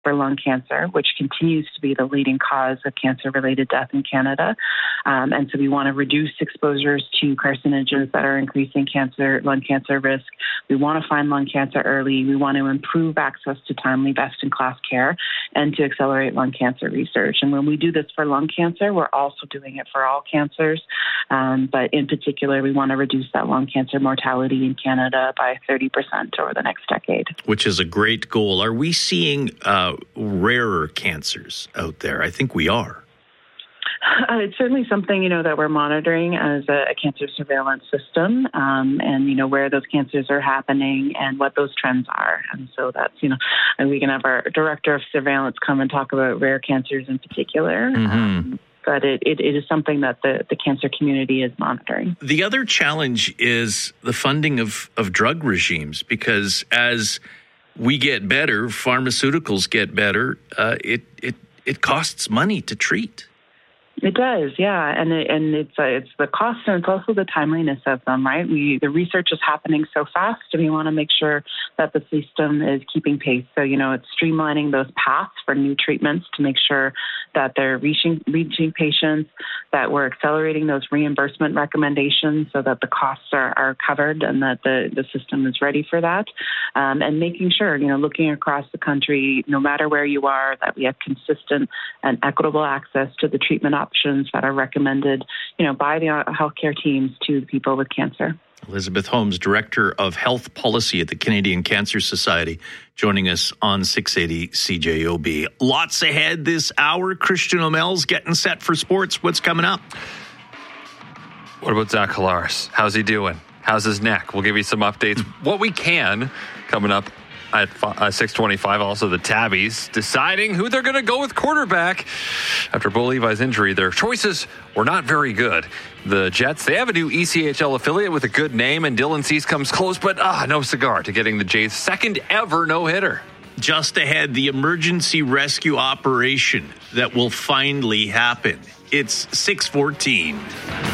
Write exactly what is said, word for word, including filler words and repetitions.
for lung cancer, which continues to be the leading cause of cancer-related death in Canada. Um, and so we want to reduce exposures to carcinogens that are increasing cancer, lung cancer risk. We want to find lung cancer early. We want to improve access to timely best-in-class care and to accelerate lung cancer research. And when we do this for lung cancer, we're also doing it for all cancers. Um, but in particular, we want to reduce that lung cancer mortality in Canada by thirty percent over the next decade. Which is a great goal. Are we seeing uh, rarer cancers out there? I think we are. Uh, it's certainly something, you know, that we're monitoring as a, a cancer surveillance system, um, and, you know, where those cancers are happening and what those trends are. And so that's, you know, and we can have our director of surveillance come and talk about rare cancers in particular. Mm-hmm. Um, but it, it, it is something that the, the cancer community is monitoring. The other challenge is the funding of, of drug regimes, because as we get better, pharmaceuticals get better, uh, it, it, it costs money to treat. It does, yeah, and it, and it's uh, it's the cost and it's also the timeliness of them, right? We the research is happening so fast, and we want to make sure that the system is keeping pace. So you know, it's streamlining those paths for new treatments to make sure that they're reaching reaching patients, that we're accelerating those reimbursement recommendations so that the costs are, are covered and that the, the system is ready for that, um, and making sure, you know, looking across the country, no matter where you are, that we have consistent and equitable access to the treatment options that are recommended, you know, by the healthcare teams to people with cancer. Elizabeth Holmes, Director of Health Policy at the Canadian Cancer Society, joining us on six eighty C J O B. Lots ahead this hour. Christian O'Mel's getting set for sports. What's coming up? What about Zach Collaros? How's he doing? How's his neck? We'll give you some updates. What we can coming up at uh, six twenty-five. Also, the Tabbies deciding who they're going to go with quarterback after Bo Levi's injury. Their choices were not very good. The Jets, they have a new E C H L affiliate with a good name, and Dylan Cease comes close, but ah, no cigar to getting the Jays' second ever no-hitter. Just ahead, the emergency rescue operation that will finally happen. It's six fourteen.